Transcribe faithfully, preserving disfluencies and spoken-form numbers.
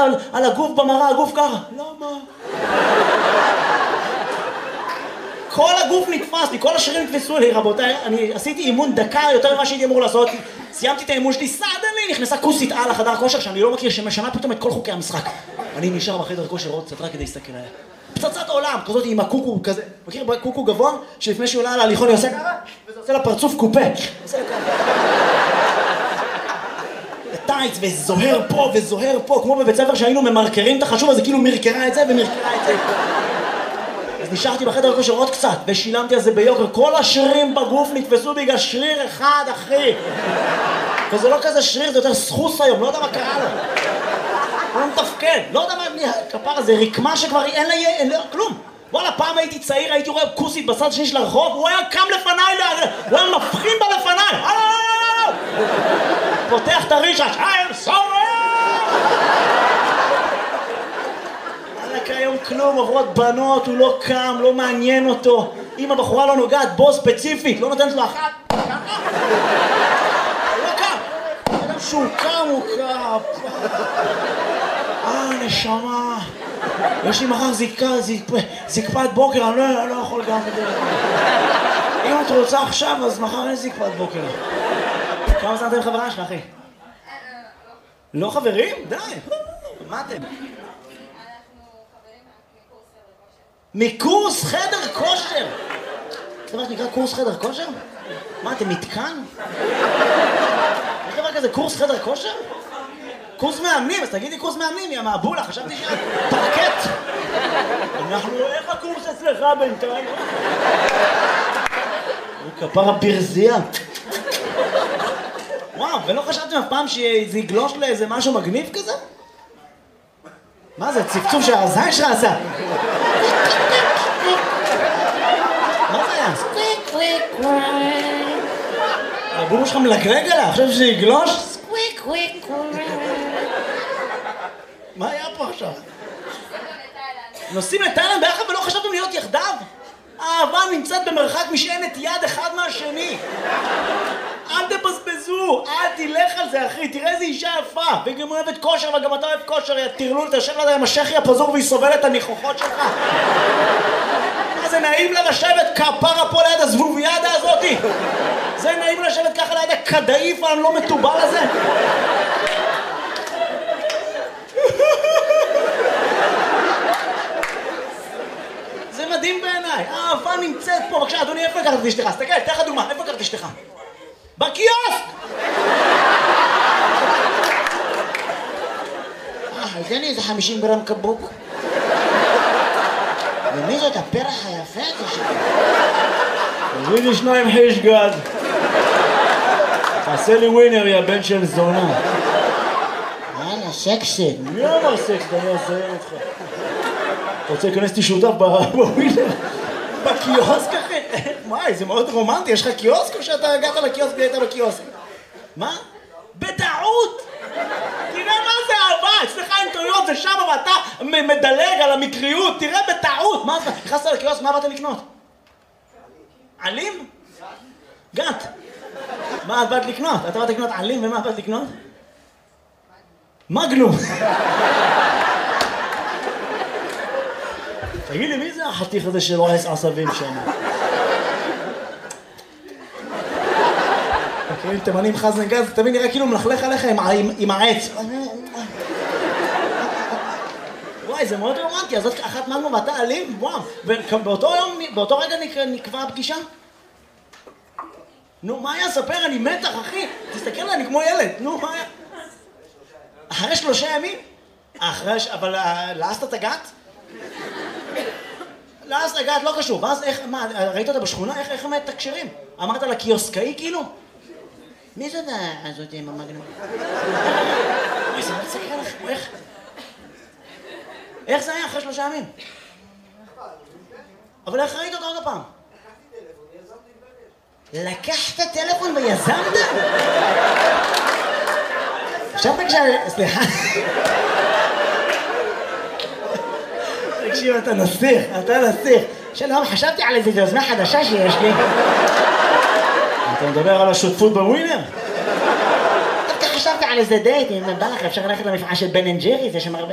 על, על הגוף במראה, הגוף ככה. למה? כל הגוף נתפס לי, כל השרירים נתפסו לי, רבותיי. אני עשיתי אימון דקה יותר ממה שהייתי אמור לעשות. סיימתי את האימון שלי, סדני, נכנסה כוסית על החדר כושר שאני לא מכיר, שמשנה פתאום את כל חוקי המשחק. אני נשאר בחדר כושר עוד קצת רק כדי להסתכל עליה. פצצת עולם, כזאת עם הקוקו כזה. מכיר קוקו גבוה? שלפני שהוא עולה על ההליכון היא עושה ככה, וזה עושה לה פרצוף קופה. עושה לה ככה. טייץ וזוהר פה וזוהר פה, כמו בבית ספר שהיינו ממרקרים את החשוב הזה, כאילו מרקרה את זה ומרקרה את זה. אז נשארתי בחדר כושר עוד קצת, ושילמתי על זה ביוקר. כל השרירים בגוף נתפסו בגלל שריר אחד, אחי. וזה לא כזה שריר, זה יותר סחוס היום, לא יודע מה קרה לו. הוא לא מתפקד, לא יודע מה, כפר הזה, רקמה שכבר אין לה, אין לה, כלום. וואלה, פעם הייתי צעיר, הייתי רואה כוסית בצד שני של הרחוב, הוא היה קם לפניי, הוא היה מבחין בה לפניי. פותח את הרישש, I'm sorry! עלק היום כלום, עוברות בנות, הוא לא קם, לא מעניין אותו. אם הבחורה לא נוגעת בו ספציפית, לא נותנת לו אחת, ככה? הוא לא קם. אדם שהוא קם, הוא קם. אה, נשמה. יש לי מחר זיקה, זיקפת בוקר, אני לא, לא יכול גם בדרך. אם את רוצה עכשיו, אז מחר אין זיקפת בוקר. כמה זמן אתם חברה שלך, אחי? לא חברים? די. מה אתם? אנחנו חברים מקורס חדר כושר. מקורס חדר כושר? זה מה שנקרא קורס חדר כושר? מה, אתם מתקן? יש דבר כזה קורס חדר כושר? קורס מאמנים, אז תגידי קורס מאמנים, יא מעבולה, חשבתי שאת פרקט. אנחנו, איך הקורס אצלך בינתיים? הוא כפר הברזייה. וואו, ולא חשבתם אף פעם שזה יגלוש לאיזה משהו מגניב כזה? מה זה, צפצוף שהזין שלך עשה? מה זה היה? סקוויק קוויק קוויק. הבומו שלך מלגלג עליה, חושב שזה יגלוש? סקוויק קוויק קוויק. מה היה פה עכשיו? נוסעים לתאילנד ביחד ולא חשבתם להיות יחדיו? האהבה נמצאת במרחק משענת יד אחד מהשני. אל תבזבזו, אל תלך על זה, אחי, תראה איזה אישה יפה. והיא גם אוהבת כושר, וגם אתה אוהב כושר, יא תרלול, תשב לה עם השכי הפזור והיא סובלת את הניחוחות שלך. מה זה נעים לה לשבת כפרה פה ליד הזבוביאדה הזאתי? זה נעים לשבת ככה ליד הכדאיף הלא מטובל הזה? זה מדהים בעיניי, האהבה נמצאת פה. בבקשה, אדוני, איפה לקחת את אשתך? תסתכל, תן לך דוגמה, איפה לקחת את אשתך? בקיוסק! אה, תן לי איזה חמישים גרם קבוק. ומי זאת הפרח היפה הזה שלך? תביא לי שניים חיש גד. תעשה לי ווינר, יא בן של זונה. יאללה, סקסית. מי אמר סקסית? אני אעזר אותך. אתה רוצה להיכנס אותי שותף בווינר? בקיוסק, אחי? וואי, זה מאוד רומנטי. יש לך קיוסק או שאתה הגעת לקיוסק והיית בקיוסק? מה? בטעות! תראה מה זה אהבה, אצלך אינטריות זה שם ואתה מדלג על המקריות, תראה בטעות! מה זה? נכנסת לקיוסק, מה באת לקנות? עלים? גת. מה את באת לקנות? אתה באת לקנות עלים ומה באת לקנות? מגנום. תגיד לי, מי זה החתיך הזה של רועס עשבים שם? מכירים תימנים חזן גז, תמיד נראה כאילו מלכלך עליך עם העץ. וואי, זה מאוד רומנטי, אז זאת אחת מגנום ואתה אלים? וואו, ובאותו רגע נקבע הפגישה? נו, מה היה? ספר, אני מתח, אחי. תסתכל עליי, אני כמו ילד. נו, מה היה? אחרי שלושה ימים? אחרי, אבל לעשת את הגת? לעשת הגת לא קשור. ואז איך, מה, ראית אותה בשכונה? איך, איך הם מתקשרים? אמרת לה קיוסקאי כאילו? מי זאת הזאת עם המגנום? אוי, זה מצחיק לך, איך? איך זה היה אחרי שלושה ימים? אבל איך ראית אותה עוד הפעם? לקחת טלפון ויזמת? עכשיו תקשיב, סליחה. תקשיב, אתה נסיך, אתה נסיך. שלום, חשבתי על איזו יוזמה חדשה שיש לי. אתה מדבר על השותפות בווינר? דווקא חשבתי על איזה דייט, אם בא לך אפשר ללכת למפעל של בן אנד ג'ריס, יש שם הרבה...